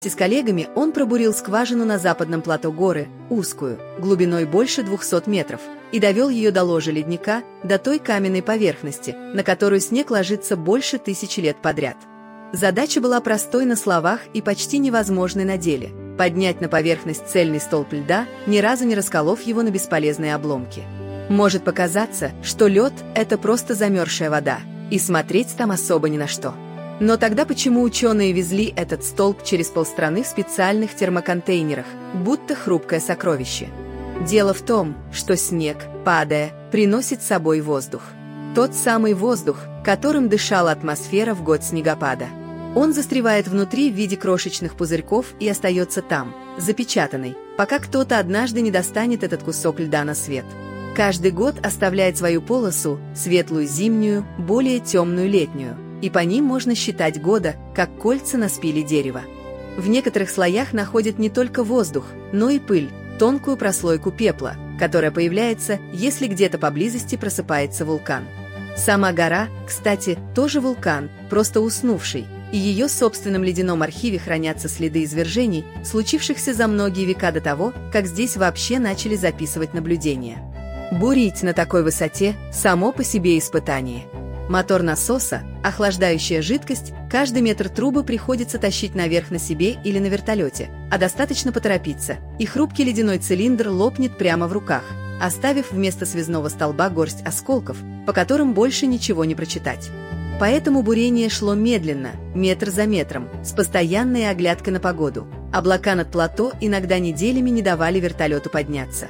С коллегами он пробурил скважину на западном плато горы, узкую, глубиной больше 200 метров, и довел ее до ложа ледника, до той каменной поверхности, на которую снег ложится больше 1000 лет подряд. Задача была простой на словах и почти невозможной на деле – поднять на поверхность цельный столб льда, ни разу не расколов его на бесполезные обломки. Может показаться, что лед – это просто замерзшая вода, и смотреть там особо ни на что. Но тогда почему ученые везли этот столб через полстраны в специальных термоконтейнерах, будто хрупкое сокровище? Дело в том, что снег, падая, приносит с собой воздух. Тот самый воздух, которым дышала атмосфера в год снегопада. Он застревает внутри в виде крошечных пузырьков и остается там, запечатанный, пока кто-то однажды не достанет этот кусок льда на свет. Каждый год оставляет свою полосу, светлую зимнюю, более темную летнюю, и по ним можно считать года, как кольца на спиле дерева. В некоторых слоях находят не только воздух, но и пыль, тонкую прослойку пепла, которая появляется, если где-то поблизости просыпается вулкан. Сама гора, кстати, тоже вулкан, просто уснувший, и в ее собственном ледяном архиве хранятся следы извержений, случившихся за многие века до того, как здесь вообще начали записывать наблюдения. Бурить на такой высоте – само по себе испытание. Мотор насоса, охлаждающая жидкость, каждый метр трубы приходится тащить наверх на себе или на вертолете, а достаточно поторопиться, и хрупкий ледяной цилиндр лопнет прямо в руках, оставив вместо связного столба горсть осколков, по которым больше ничего не прочитать. Поэтому бурение шло медленно, метр за метром, с постоянной оглядкой на погоду. Облака над плато иногда неделями не давали вертолету подняться.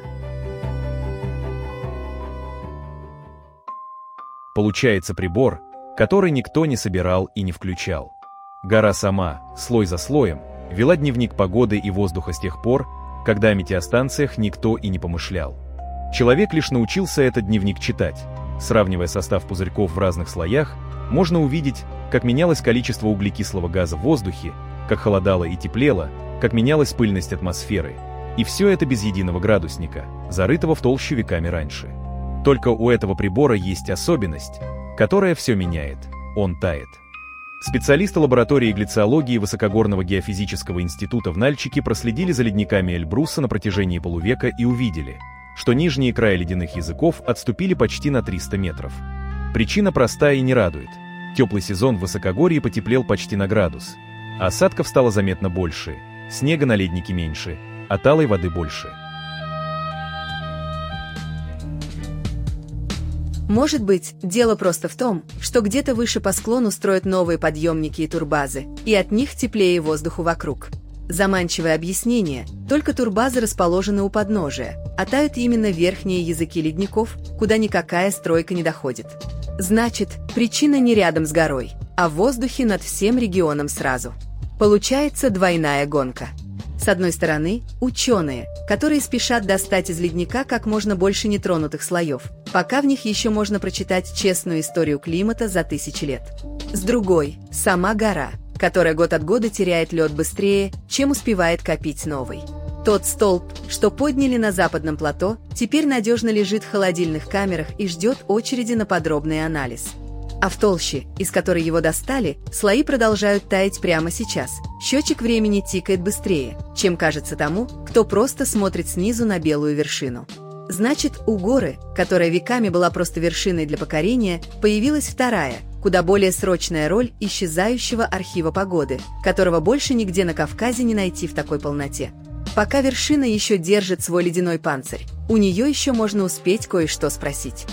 Получается прибор, который никто не собирал и не включал. Гора сама, слой за слоем, вела дневник погоды и воздуха с тех пор, когда о метеостанциях никто и не помышлял. Человек лишь научился этот дневник читать. Сравнивая состав пузырьков в разных слоях, можно увидеть, как менялось количество углекислого газа в воздухе, как холодало и теплело, как менялась пыльность атмосферы. И все это без единого градусника, зарытого в толщу веками раньше. Только у этого прибора есть особенность, которая все меняет – он тает. Специалисты лаборатории глициологии Высокогорного геофизического института в Нальчике проследили за ледниками Эльбруса на протяжении полувека и увидели, что нижние края ледяных языков отступили почти на 300 метров. Причина простая и не радует. Теплый сезон в высокогорье потеплел почти на градус. Осадков стало заметно больше, снега на леднике меньше, а талой воды больше. Может быть, дело просто в том, что где-то выше по склону строят новые подъемники и турбазы, и от них теплее воздуху вокруг. Заманчивое объяснение, только турбазы расположены у подножия, а тают именно верхние языки ледников, куда никакая стройка не доходит. Значит, причина не рядом с горой, а в воздухе над всем регионом сразу. Получается двойная гонка. С одной стороны, ученые, которые спешат достать из ледника как можно больше нетронутых слоев, пока в них еще можно прочитать честную историю климата за 1000 лет. С другой, сама гора, которая год от года теряет лед быстрее, чем успевает копить новый. Тот столб, что подняли на западном плато, теперь надежно лежит в холодильных камерах и ждет очереди на подробный анализ. А в толще, из которой его достали, слои продолжают таять прямо сейчас. Счетчик времени тикает быстрее, чем кажется тому, кто просто смотрит снизу на белую вершину. Значит, у горы, которая веками была просто вершиной для покорения, появилась вторая, куда более срочная роль исчезающего архива погоды, которого больше нигде на Кавказе не найти в такой полноте. Пока вершина еще держит свой ледяной панцирь, у нее еще можно успеть кое-что спросить.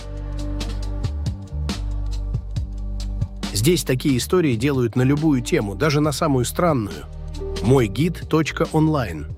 Здесь такие истории делают на любую тему, даже на самую странную. Мойгид.онлайн